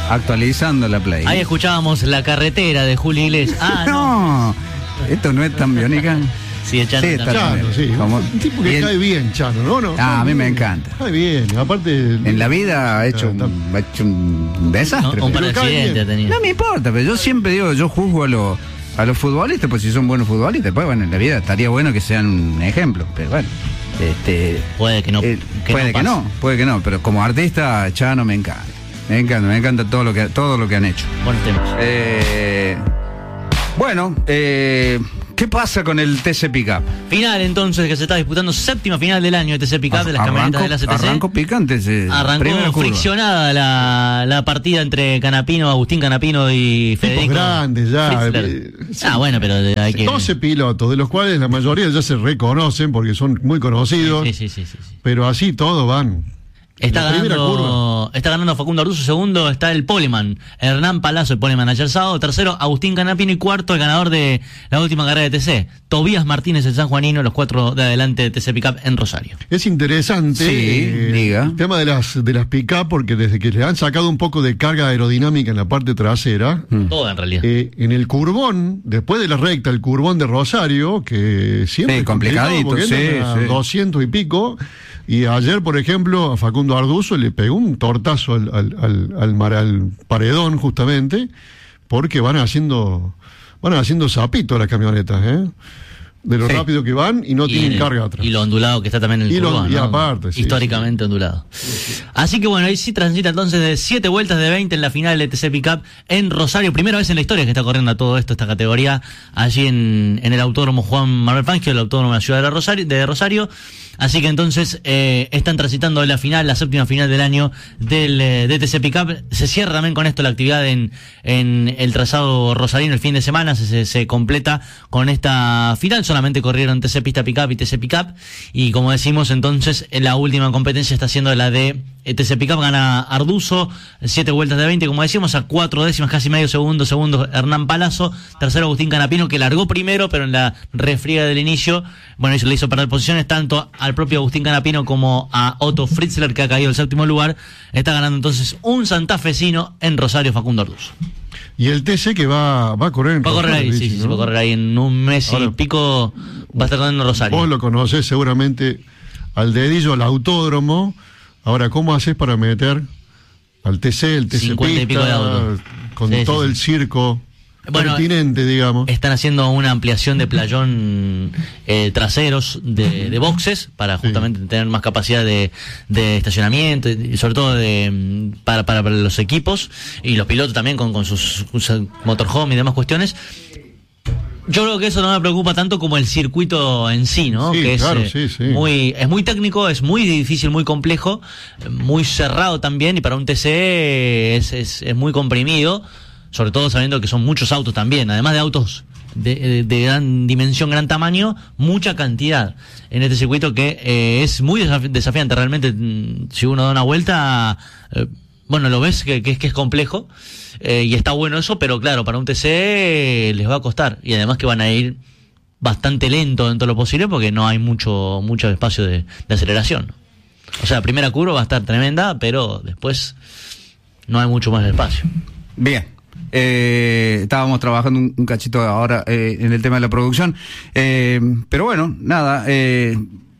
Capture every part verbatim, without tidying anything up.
actualizando la Play. Ahí escuchábamos La Carretera de Julio Iglesias. Ah, no. no, esto no es tan biónica. Sí, Chano, Sí, también. está Chano, sí. Como- Un tipo que bien. cae bien, Chano, ¿no? no Ah, a mí me bien. encanta. Cae bien, aparte... En la vida ha hecho, Está- un, ha hecho un desastre. No, un par de Pero cae accidentes bien. ha tenido. No me importa, pero yo siempre digo, yo juzgo a los a los futbolistas, pues si son buenos futbolistas, después bueno, en la vida estaría bueno que sean un ejemplo, pero bueno, este Puede que no. eh, que puede no que pase. no, puede que no, pero como artista, Chano me encanta. Me encanta, me encanta todo lo que todo lo que han hecho. Buenos temas. Eh, bueno, eh, ¿qué pasa con el T C Pickup? Final entonces que se está disputando, séptima final del año de T C Pickup de las camionetas de la C T C. Arrancó picante ese, primera Arrancó curva. friccionada la, la partida entre Canapino, Agustín Canapino y Tipos Federico grandes ya. Fritzler. eh, sí. Ah, bueno, pero hay que... doce pilotos, de los cuales la mayoría ya se reconocen porque son muy conocidos, Sí, sí, sí, sí, sí. pero así todos van. Está La primera ganando, está ganando Facundo Arduzo, segundo está el Poleman, Hernán Palazzo, el Poleman ayer sábado, tercero Agustín Canapino y cuarto el ganador de la última carrera de T C, Tobías Martínez el sanjuanino, los cuatro de adelante de T C Pickup en Rosario. Es interesante Sí, diga. el tema de las de las pick-up porque desde que le han sacado un poco de carga aerodinámica en la parte trasera, Toda en realidad. eh, en el curbón, después de la recta, el curbón de Rosario, que siempre Sí, es complicado complicadito, porque sí, entran a sí. doscientos y pico. Y ayer, por ejemplo, a Facundo Arduzo le pegó un tortazo al, al, al, al, mar- al paredón, justamente, porque van haciendo van haciendo zapito las camionetas, ¿eh? De lo Sí. rápido que van y no Y tienen el- carga atrás. Y lo ondulado que está también en el Y lo- curbón, y ¿no? aparte, sí, históricamente ondulado. Así que bueno, ahí sí transita entonces de siete vueltas de veinte en la final de T C Pickup en Rosario. Primera vez en la historia que está corriendo todo esto, esta categoría, allí en, en el Autódromo Juan Manuel Fangio, el Autódromo de la ciudad de Rosario. De Rosario. Así que entonces eh, están transitando la final, la séptima final del año del eh, D T C Pickup. Se cierra también con esto la actividad en, en el trazado rosarino el fin de semana, se, se, se completa con esta final. Solamente corrieron T C Pista Pickup y T C Pickup. Y como decimos, entonces la última competencia está siendo la de eh, T C Pickup. Gana Arduzo, siete vueltas de veinte, como decíamos, a cuatro décimas, casi medio segundo. Segundo Hernán Palazzo, tercero Agustín Canapino, que largó primero, pero en la refriega del inicio, bueno, eso le hizo perder posiciones tanto al propio Agustín Canapino como a Otto Fritzler, que ha caído el séptimo lugar. Está ganando entonces un santafesino en Rosario, Facundo Arduzo. Y el T C que va, va a correr en Va a correr ahí, Rosario, sí, sí, ¿no? sí, va a correr ahí en un mes y Ahora, pico, va a estar corriendo en Rosario. Vos lo conocés seguramente al dedillo, al autódromo. Ahora, ¿cómo haces para meter al T C, el T C cincuenta y pico de Pista, autos. con Sí, todo sí, el sí. circo Bueno, pertinente, digamos? Están haciendo una ampliación de playón eh, traseros de, de boxes para Sí. justamente tener más capacidad de, de estacionamiento y sobre todo de mm, para, para, para los equipos y los pilotos también con, con sus, sus motorhome y demás cuestiones. Yo creo que eso no me preocupa tanto como el circuito en sí, ¿no? Sí, que es, claro, eh, sí, sí. muy es muy técnico, es muy difícil, muy complejo, eh, muy cerrado también, y para un T C es, es, es muy comprimido, sobre todo sabiendo que son muchos autos también, además de autos de, de, de gran dimensión, gran tamaño, mucha cantidad en este circuito que eh, es muy desaf- desafiante realmente. mm, Si uno da una vuelta, eh, bueno, lo ves que, que es que es complejo. Eh, y está bueno eso, pero claro, para un T C les va a costar. Y además que van a ir bastante lento dentro de lo posible porque no hay mucho mucho espacio de, de aceleración. O sea, la primera curva va a estar tremenda, pero después no hay mucho más espacio. Bien. Eh, estábamos trabajando un, un cachito ahora eh, en el tema de la producción. Eh, pero bueno, nada. Eh,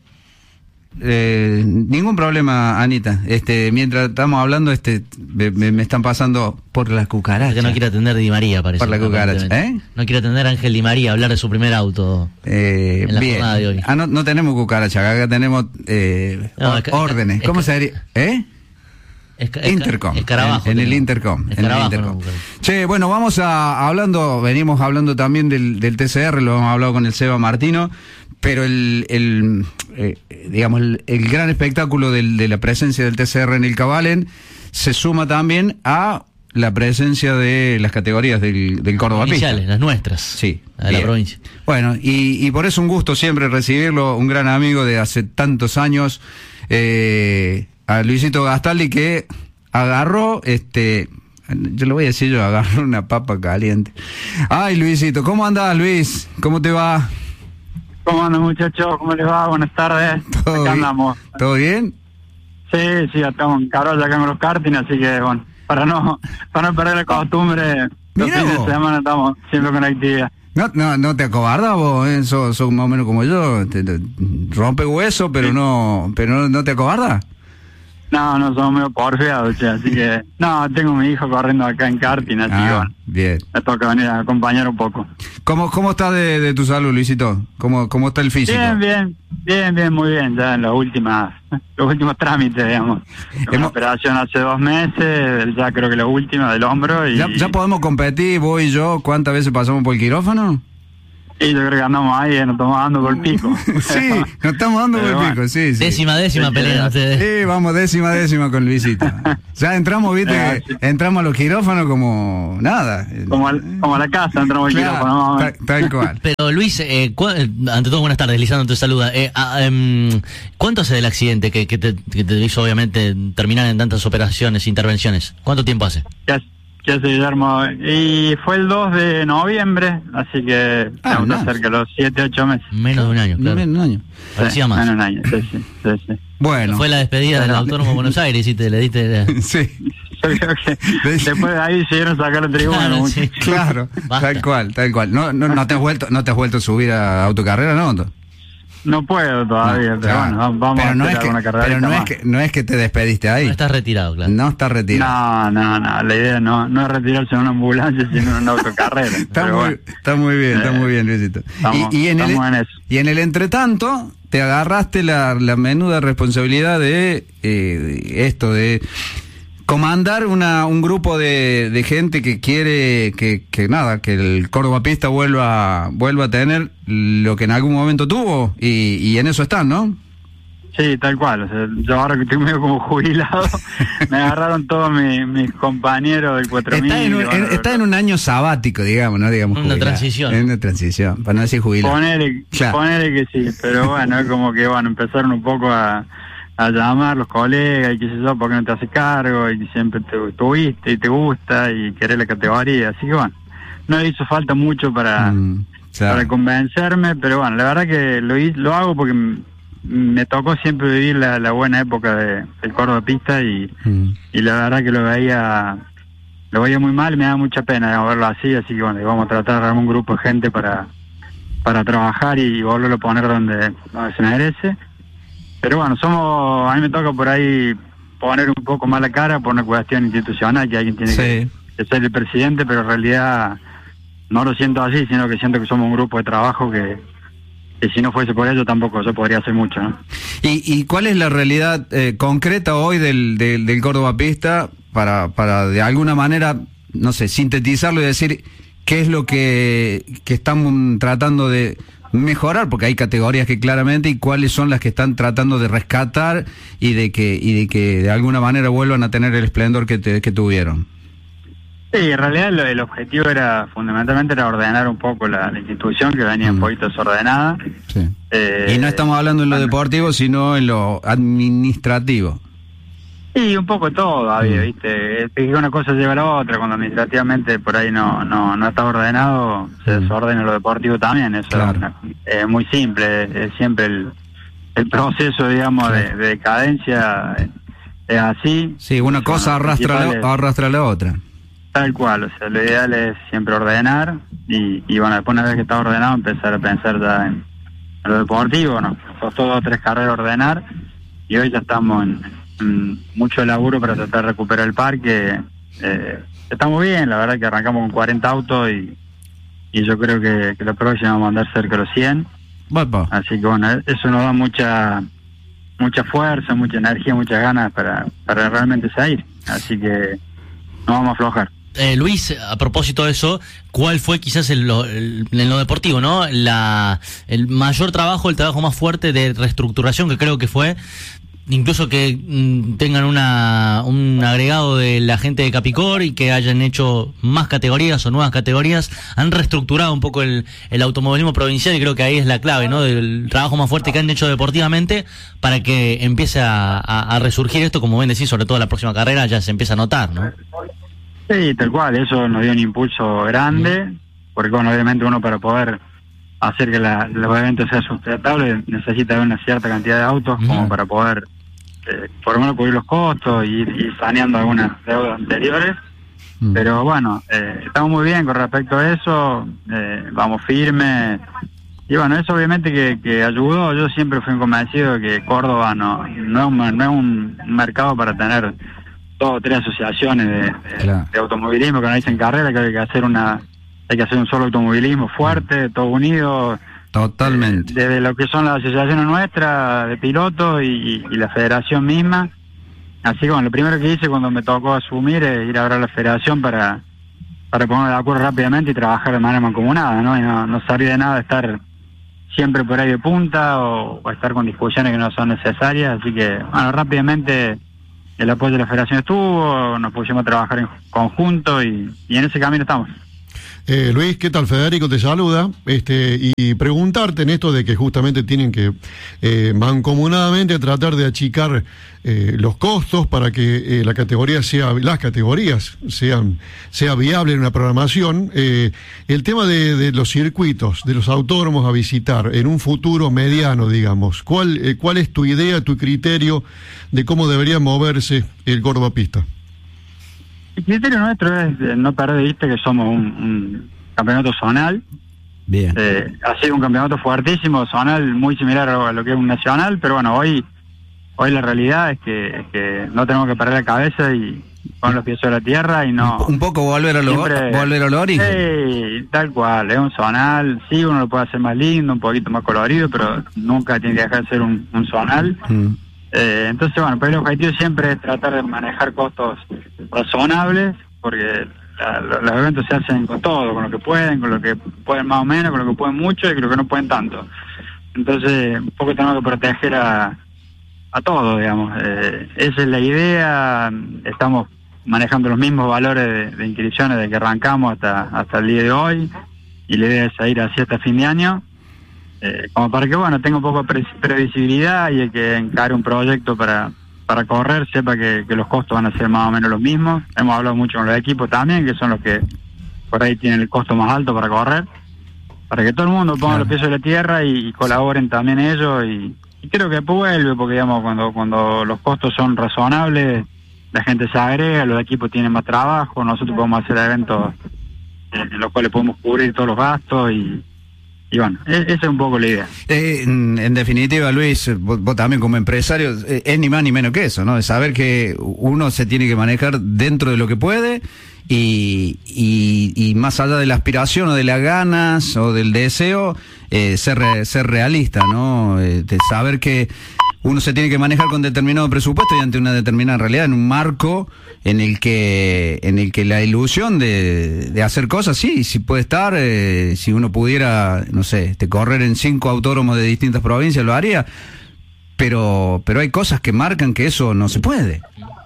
Eh, ningún problema, Anita. Este, mientras estamos hablando, este, me, me- me están pasando por la cucaracha. Que no quiere atender Di María, parece. Por la cucaracha, aparentemente. ¿eh? No quiere atender a Ángel Di María, hablar de su primer auto. Eh, en la bien. jornada de hoy. Ah, no, no tenemos cucaracha, acá tenemos eh, No, or- es que- órdenes. es que- ¿Cómo se diría? ¿Eh? Esca- esca- Intercom, escarabajo en, en el tenemos. Intercom, en el Escarabajo, Intercom. no, Che, bueno, vamos a hablando, venimos hablando también del, del T C R, lo hemos hablado con el Seba Martino, pero el, el eh, digamos el, el gran espectáculo del, de la presencia del T C R en el Cabalen se suma también a la presencia de las categorías del, del Córdoba Pista. Iniciales, las nuestras. Sí, de la bien. provincia. Bueno, y, y por eso un gusto siempre recibirlo, un gran amigo de hace tantos años, eh, a Luisito Gastaldi, que agarró, este, yo lo voy a decir yo, agarró una papa caliente. Ay, Luisito, ¿cómo andás, Luis? ¿Cómo te va? ¿Cómo andan, muchachos? ¿Cómo les va? Buenas tardes. ¿Todo Acá bien? andamos. ¿Todo bien? Sí, sí, estamos en Carolla, acá en los karting, así que, bueno, para no para no perder la costumbre, los Mirá fines vos. de semana estamos siempre con actividad. No, no, no te acobardas vos, ¿eh? Sos, sos más o menos como yo, te, te rompe hueso, pero no, pero no, no te acobardas. No, no somos medio porfiados, che, así que... No, tengo a mi hijo corriendo acá en karting, así que Ah, bueno, bien. me toca venir a acompañar un poco. ¿Cómo, cómo estás de, de tu salud, Luisito? ¿Cómo, cómo está el físico? Bien, bien, bien, bien, muy bien, ya en los últimas, los últimos trámites, digamos. Una Hemos- operación hace dos meses, ya creo que la última del hombro y... ¿Ya, ya podemos competir, vos y yo? ¿Cuántas veces pasamos por el quirófano? Y yo creo que andamos ahí, nos estamos dando por el pico. Sí, nos estamos dando por Pero el bueno. pico, sí, sí. Décima, décima Sí, pelea sí, ustedes. Sí, vamos, décima, décima con Luisito. Ya entramos, viste, Ah, que sí. entramos a los quirófanos como nada. Como, al- como a la casa entramos al Claro, quirófano, más o menos. tal, tal cual. Pero Luis, eh, cu- eh, ante todo buenas tardes, Lisandro te saluda. Eh, ah, em, ¿Cuánto hace del accidente que, que, te, que te hizo obviamente terminar en tantas operaciones, intervenciones? ¿Cuánto tiempo hace? ¿Qué hace, qué hace, Guillermo? Y fue el dos de noviembre, así que Ah, estamos nada. cerca de los siete, ocho meses. Menos de un año, No claro. menos de un año. Parecía Sí, más. menos de un año, sí, sí, sí, sí. Bueno. Fue la despedida del Pero- Autónomo de Buenos Aires y te le diste... Sí, Yo creo que después de ahí decidieron sacar el tribuna. Claro, ¿no? sí. claro, Basta. tal cual, tal cual. No, no, no te has vuelto, no te has vuelto a subir a autocarrera, ¿no? No, No puedo todavía, pero claro. bueno, vamos Pero a no hacer es que, alguna carrera. pero no es que, no es que te despediste ahí. No estás retirado, claro. No estás retirado. No, no, no, la idea no, no es retirarse en una ambulancia, sino en una autocarrera. Está pero muy, bueno, está muy bien, está Eh, muy bien, Luisito. estamos- y, y en el, estamos en eso. y en el entretanto, te agarraste la, la menuda responsabilidad de eh, esto, de comandar una, un grupo de, de gente que quiere que, que nada, que el Córdoba Pista vuelva, vuelva a tener lo que en algún momento tuvo, y, y en eso están, ¿no? sí, tal cual. O sea, yo ahora que estoy medio como jubilado, me agarraron todos mis, mis compañeros del cuatro mil. Está en, un, en- está en un año sabático, digamos, ¿no? Digamos, Una jubilado. transición. En una transición, para no decir jubilado. Ponele, Claro. ponele que sí, pero bueno, es como que bueno, empezaron un poco a, a llamar los colegas y qué sé yo, ¿por qué no te haces cargo? Y que siempre te tuviste y te gusta y querés la categoría, así que bueno, no le hizo falta mucho para, Mm, claro. para convencerme, pero bueno, la verdad que lo, hi- lo hago porque m- me tocó siempre vivir la, la buena época de, del Córdoba Pista y, Mm. y la verdad que lo veía lo veía muy mal, me da mucha pena digamos, verlo así, así que bueno, vamos a tratar de armar un grupo de gente para para trabajar y volverlo a poner donde, donde se merece. Pero bueno, somos, a mí me toca por ahí poner un poco más la cara por una cuestión institucional, que alguien tiene Sí. que, que ser el presidente, pero en realidad no lo siento así, sino que siento que somos un grupo de trabajo que, que si no fuese por ello tampoco se podría hacer mucho, ¿no? ¿Y, y cuál es la realidad eh, concreta hoy del, del, del Córdoba Pista para, para de alguna manera, no sé, sintetizarlo y decir qué es lo que, que están tratando de mejorar? Porque hay categorías que claramente, y cuáles son las que están tratando de rescatar y de que y de que de alguna manera vuelvan a tener el esplendor que, te, que tuvieron. Sí, en realidad lo- el objetivo era, fundamentalmente, era ordenar un poco la, la institución que venía un Mm. poquito desordenada. Sí. Eh, Y no estamos hablando en lo bueno, deportivo, sino en lo administrativo. Sí, un poco todo, había, Mm. ¿viste? Es que una cosa lleva a la otra, cuando administrativamente por ahí no no no está ordenado, se Mm. desordena lo deportivo también, eso Claro. es una- es muy simple, es, es siempre el, el proceso, digamos, Claro. de, de decadencia, eh, es así. Sí, una cosa Bueno, arrastra la, principal es- arrastra la otra. Tal cual, o sea, lo ideal es siempre ordenar y, y bueno, después una vez que está ordenado empezar a pensar ya en, en lo deportivo, ¿no? Costó dos o tres carreras ordenar y hoy ya estamos en, en mucho laburo para tratar de recuperar el parque. Eh, estamos bien, la verdad que arrancamos con cuarenta autos y, y yo creo que, que la próxima vamos a andar cerca de los cien, Bueno, así que bueno, eso nos da mucha mucha fuerza, mucha energía, muchas ganas para, para realmente salir, así que no vamos a aflojar. Eh, Luis, a propósito de eso, ¿cuál fue quizás el, lo- el- en lo deportivo, no? La, el mayor trabajo, el trabajo más fuerte de reestructuración que creo que fue, incluso que mm, tengan una un agregado de la gente de Capicor y que hayan hecho más categorías o nuevas categorías, han reestructurado un poco el, el automovilismo provincial y creo que ahí es la clave, ¿no? Del trabajo más fuerte que han hecho deportivamente para que empiece a, a, a resurgir esto, como ven decís, sobre todo la próxima carrera ya se empieza a notar, ¿no? Sí, tal cual, eso nos dio un impulso grande, porque bueno, obviamente uno para poder hacer que la, los eventos sean sustentables necesita una cierta cantidad de autos como Ujú. para poder eh, por lo menos cubrir los costos y ir saneando algunas deudas anteriores. Mm. Pero bueno, eh, estamos muy bien con respecto a eso, eh, vamos firmes. Y bueno, eso obviamente que, que ayudó. Yo siempre fui convencido de que Córdoba no, no, es, un, no es un mercado para tener dos o tres asociaciones de, de, claro. de automovilismo que no dicen carrera, que hay que hacer una hay que hacer un solo automovilismo fuerte, todo unido. Totalmente. Eh, desde lo que son las asociaciones nuestras de pilotos y, y la federación misma. Así que bueno, lo primero que hice cuando me tocó asumir es ir a ver a la federación para, para ponerme de acuerdo rápidamente y trabajar de manera mancomunada, ¿no? Y no, no servir de nada estar siempre por ahí de punta o, o estar con discusiones que no son necesarias. Así que bueno, rápidamente el apoyo de la federación estuvo, nos pusimos a trabajar en conjunto y, y en ese camino estamos. Eh, Luis, ¿qué tal? Federico te saluda, este, y preguntarte en esto de que justamente tienen que eh, mancomunadamente tratar de achicar eh, los costos para que eh, la categoría sea, las categorías sean, sea viable en una programación. Eh, el tema de, de los circuitos, de los autódromos a visitar en un futuro mediano, digamos, ¿cuál, eh, cuál es tu idea, tu criterio de cómo debería moverse el Córdoba Pista? El criterio nuestro es no perder de vista que somos un, un campeonato zonal. Bien. Eh, ha sido un campeonato fuertísimo, zonal, muy similar a lo que es un nacional, pero bueno, hoy hoy la realidad es que, es que no tenemos que perder la cabeza y poner los pies sobre la tierra y no... Un poco volver a lo, siempre, volver a lo origen. Sí, tal cual, es un zonal, sí, uno lo puede hacer más lindo, un poquito más colorido, pero nunca tiene que dejar de ser un, un zonal. Mm. Eh, entonces, bueno, pero el objetivo siempre es tratar de manejar costos razonables, porque la, la, los eventos se hacen con todo, con lo que pueden, con lo que pueden más o menos, con lo que pueden mucho y con lo que no pueden tanto. Entonces, un poco tenemos que proteger a, a todo, digamos. Eh, esa es la idea, estamos manejando los mismos valores de, de inscripciones desde que arrancamos hasta, hasta el día de hoy, y la idea es ir así hasta fin de año. Eh, como para que, bueno, tenga un poco de pre previsibilidad y el que encare un proyecto para para correr sepa que, que los costos van a ser más o menos los mismos. Hemos hablado mucho con los equipos también, que son los que por ahí tienen el costo más alto para correr, para que todo el mundo ponga claro. los pies sobre la tierra y, y colaboren también ellos, y, y creo que vuelve, porque digamos, cuando cuando los costos son razonables, la gente se agrega, los equipos tienen más trabajo, nosotros podemos hacer eventos en los cuales podemos cubrir todos los gastos y Y bueno, esa es un poco la idea. Eh, en, en definitiva, Luis, vos, vos también como empresario, eh, es ni más ni menos que eso, ¿no? De saber que uno se tiene que manejar dentro de lo que puede y, y, y más allá de la aspiración o de las ganas o del deseo, eh, ser, re, ser realista, ¿no? Eh, de saber que uno se tiene que manejar con determinado presupuesto y ante una determinada realidad, en un marco en el que en el que la ilusión de, de hacer cosas, sí, sí puede estar, eh, si uno pudiera, no sé, este, correr en cinco autódromos de distintas provincias, lo haría, pero pero hay cosas que marcan que eso no se puede.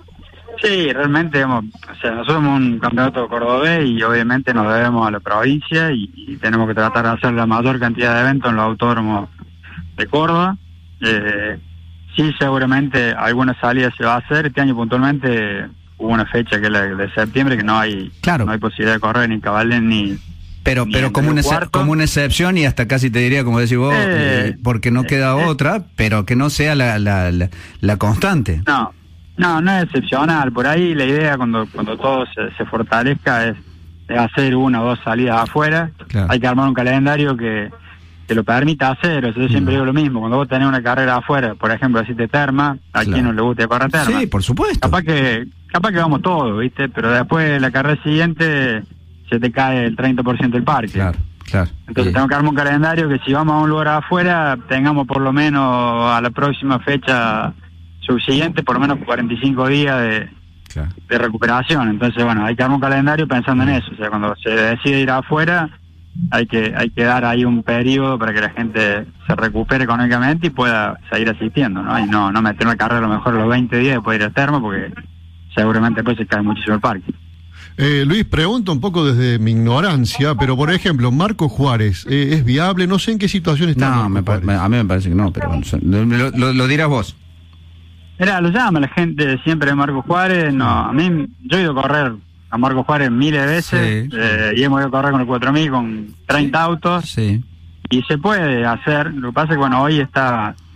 Sí, realmente, digamos, o sea, nosotros somos un campeonato cordobés y obviamente nos debemos a la provincia y, y tenemos que tratar de hacer la mayor cantidad de eventos en los autódromos de Córdoba. Eh, Sí, seguramente alguna salida se va a hacer. Este año puntualmente hubo una fecha que es la de septiembre que no hay claro. no hay posibilidad de correr ni cabales ni pero ni pero como una como una excepción y hasta casi te diría, como decís vos, eh, eh, porque no queda eh, otra, pero que no sea la, la, la, la constante. No, no, no es excepcional. Por ahí la idea cuando cuando todo se, se fortalezca es, es hacer una o dos salidas afuera. Claro. Hay que armar un calendario que que lo permita hacer. O sea, yo siempre mm. digo lo mismo, cuando vos tenés una carrera afuera, por ejemplo, decirte Terma, a claro. quien no le guste correr Terma. Sí, por supuesto. Capaz que capaz que vamos todos, ¿viste? Pero después la carrera siguiente se te cae el treinta por ciento del parque. Claro, claro. Entonces sí. tengo que armar un calendario que si vamos a un lugar afuera, tengamos por lo menos a la próxima fecha subsiguiente, por lo menos cuarenta y cinco días de, claro. de recuperación. Entonces, bueno, hay que armar un calendario pensando mm. en eso. O sea, cuando se decide ir afuera, hay que hay que dar ahí un periodo para que la gente se recupere económicamente y pueda seguir asistiendo, ¿no? Y no no meter una carrera a lo mejor a los veinte días después de ir a Termo, porque seguramente después se cae muchísimo el parque. Eh, Luis, pregunto un poco desde mi ignorancia, pero por ejemplo, Marco Juárez, eh, ¿es viable? No sé en qué situación está. No, me pa- a mí me parece que no, pero lo, lo, lo dirás vos. Mira, lo llama la gente siempre de Marco Juárez. No, a mí, yo he ido a correr a Marco Juárez miles de veces, sí. eh, y hemos ido a correr con el cuatro mil con treinta autos, sí. y se puede hacer. Lo que pasa es que bueno, hoy está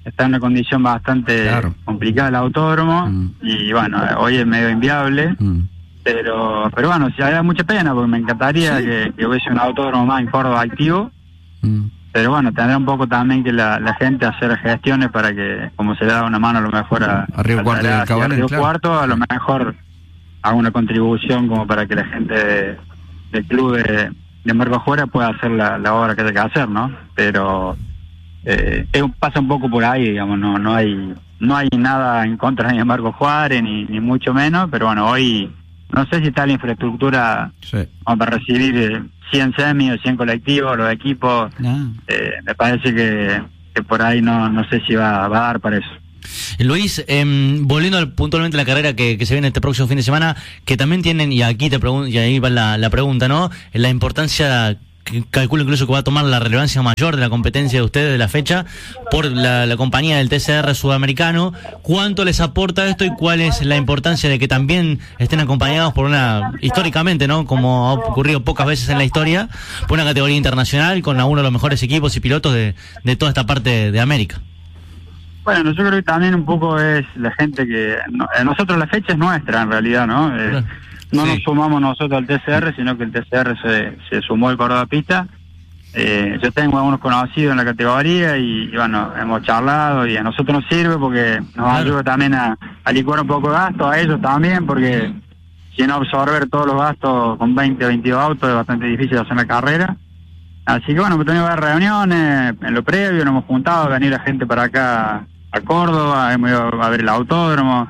está en una condición bastante claro. complicada el autódromo, mm. y bueno, hoy es medio inviable, mm. pero pero bueno, sí, da mucha pena, porque me encantaría sí. que, que hubiese un autódromo más en Córdoba activo, mm. pero bueno, tendrá un poco también que la, la gente hacer gestiones para que, como se le da una mano a lo mejor a, a Río Cuarto, a, a Río claro. Cuarto, a lo mejor haga una contribución como para que la gente de, del club de, de Marco Juárez pueda hacer la, la obra que hay que hacer, ¿no? Pero eh, pasa un poco por ahí, digamos, no no hay no hay nada en contra ni de Marco Juárez ni, ni mucho menos, pero bueno, hoy no sé si está la infraestructura sí. como para recibir cien semis o cien colectivos, los equipos, no. eh, me parece que, que por ahí no no sé si va, va a dar para eso. Luis, eh, volviendo puntualmente a la carrera que, que se viene este próximo fin de semana, que también tienen, y aquí te pregunto, y ahí va la, la pregunta, ¿no? La importancia, que calculo incluso que va a tomar la relevancia mayor de la competencia de ustedes de la fecha por la, la compañía del T C R sudamericano. ¿Cuánto les aporta esto y cuál es la importancia de que también estén acompañados por una, históricamente, ¿no? Como ha ocurrido pocas veces en la historia, por una categoría internacional con a uno de los mejores equipos y pilotos de, de toda esta parte de América? Bueno, yo creo que también un poco es la gente que... No, nosotros la fecha es nuestra, en realidad, ¿no? Eh, no sí. nos sumamos nosotros al T C R, sino que el T C R se, se sumó al Córdoba Pista. Eh, yo tengo algunos conocidos en la categoría y, y, bueno, hemos charlado y a nosotros nos sirve porque nos claro. ayuda también a, a licuar un poco de gasto, a ellos también, porque si no absorber todos los gastos con veinte o veintidós autos es bastante difícil hacer la carrera. Así que bueno, hemos tenido varias reuniones en lo previo, nos hemos juntado, a venir la gente para acá a Córdoba, hemos ido a ver el autódromo.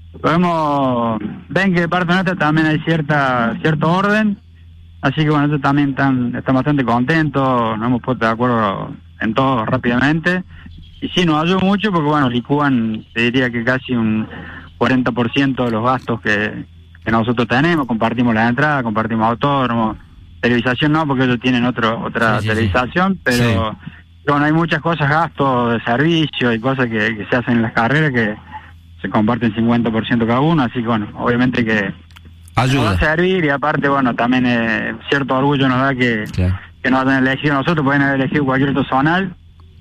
Podemos, ven que de parte nuestra también hay cierta cierto orden, así que bueno, nosotros también están, están bastante contentos, nos hemos puesto de acuerdo en todo rápidamente, y sí, nos ayuda mucho porque bueno, licúan, te diría que casi un cuarenta por ciento de los gastos que, que nosotros tenemos, compartimos la entrada, compartimos autódromo, televisación no, porque ellos tienen otro otra sí, sí, televisación, sí. pero... Sí. Bueno, hay muchas cosas, gastos de servicio y cosas que, que se hacen en las carreras que se comparten cincuenta por ciento cada uno, así que bueno, obviamente que ayuda. Nos va a servir y aparte, bueno, también eh, cierto orgullo nos da que, claro. que nos hayan elegido a nosotros, pueden haber elegido cualquier otro zonal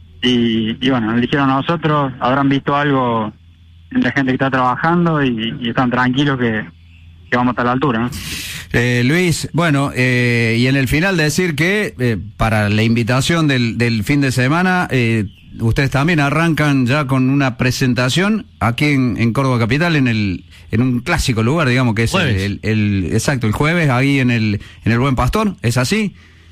y, y bueno, nos eligieron a nosotros, habrán visto algo en la gente que está trabajando y, y están tranquilos que, que vamos a estar a la altura, ¿no? Eh, Luis, bueno, eh, y en el final decir que eh, para la invitación del, del fin de semana, eh, ustedes también arrancan ya con una presentación aquí en, en Córdoba Capital, en el en un clásico lugar, digamos, que es el, el, el exacto, el jueves, ahí en el en el Buen Pastor, ¿es así?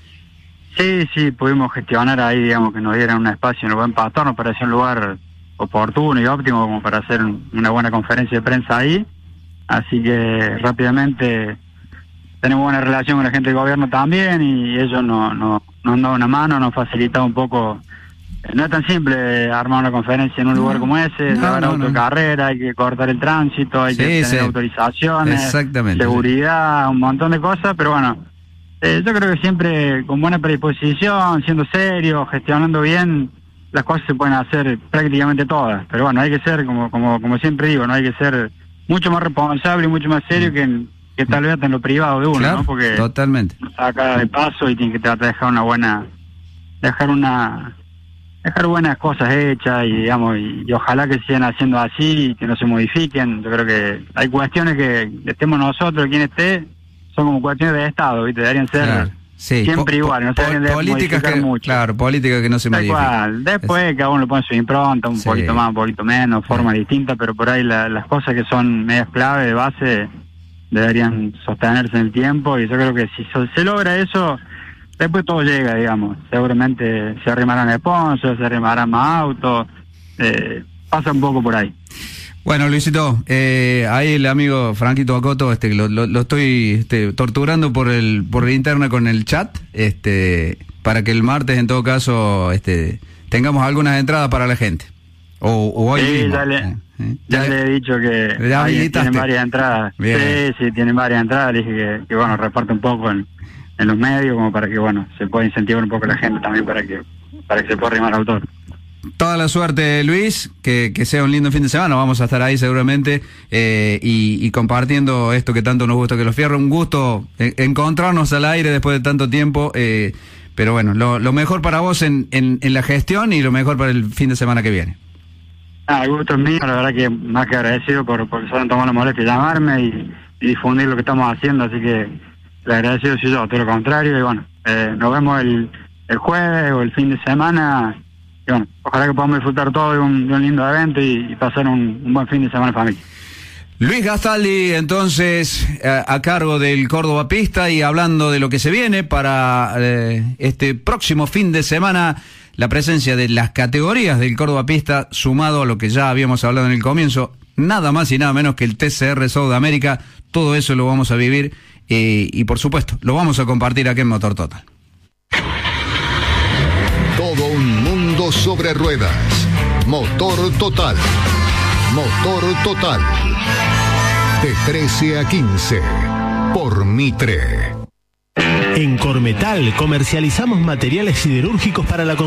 Sí, sí, pudimos gestionar ahí, digamos, que nos dieran un espacio en el Buen Pastor, nos pareció un lugar oportuno y óptimo como para hacer una buena conferencia de prensa ahí, así que rápidamente... Tenemos buena relación con la gente del gobierno también y ellos nos no, no han dado una mano, nos facilita un poco. No es tan simple armar una conferencia en un no, lugar como ese, no, saber no, autocarrera, no. hay que cortar el tránsito, hay sí, que tener sí. autorizaciones, seguridad, sí. un montón de cosas, pero bueno, eh, yo creo que siempre con buena predisposición, siendo serio, gestionando bien, las cosas se pueden hacer prácticamente todas, pero bueno, hay que ser, como como como siempre digo, no hay que ser mucho más responsable y mucho más serio mm. que en, que tal vez en lo privado de uno, claro, ¿no? Porque totalmente. Saca de paso y tiene que tratar de dejar una buena, dejar una, dejar buenas cosas hechas y digamos y, y ojalá que sigan haciendo así y que no se modifiquen. Yo creo que hay cuestiones que estemos nosotros, quien esté, son como cuestiones de Estado, ¿viste? Deberían ser claro. sí. siempre po igual, no se po deben políticas que mucho. Claro, políticas que no se modifican. Después es. cada uno le pone su impronta, un sí. poquito más, un poquito menos, forma sí. distinta, pero por ahí la, las cosas que son medias clave de base deberían sostenerse en el tiempo y yo creo que si se logra eso, después todo llega, digamos. Seguramente se arrimarán sponsors, se arrimarán más autos, eh, pasa un poco por ahí. Bueno, Luisito, eh, ahí el amigo Franquito Acoto, este, lo, lo, lo estoy este, torturando por el por la interna con el chat, este, para que el martes en todo caso este, tengamos algunas entradas para la gente. O, o hoy sí, mismo. Dale. Eh. ¿Eh? Ya, ya le he dicho que ahí tienen varias entradas. Bien. Sí, sí, tienen varias entradas. Le dije que, que bueno, reparte un poco en, en los medios como para que, bueno, se pueda incentivar un poco la gente también para que para que se pueda arrimar al autor. Toda la suerte, Luis, que, que sea un lindo fin de semana. Vamos a estar ahí seguramente eh, y, y compartiendo esto que tanto nos gusta, que los fierros. Un gusto eh, encontrarnos al aire después de tanto tiempo. Eh, pero bueno, lo, lo mejor para vos en, en, en la gestión y lo mejor para el fin de semana que viene. Ah, el gusto es mío, la verdad que más que agradecido por, por que se han tomado la molestia de llamarme y, y difundir lo que estamos haciendo, así que le agradecido soy yo, todo lo contrario, y bueno, eh, nos vemos el, el jueves o el fin de semana, y bueno, ojalá que podamos disfrutar todo de un, de un lindo evento y, y pasar un, un buen fin de semana en familia. Luis Gastaldi, entonces, a, a cargo del Córdoba Pista y hablando de lo que se viene para eh, este próximo fin de semana, la presencia de las categorías del Córdoba Pista, sumado a lo que ya habíamos hablado en el comienzo, nada más y nada menos que el T C R Sudamérica, todo eso lo vamos a vivir eh, y por supuesto, lo vamos a compartir aquí en Motor Total. Todo un mundo sobre ruedas. Motor Total. Motor Total. De trece a quince. Por Mitre. En Cormetal comercializamos materiales siderúrgicos para la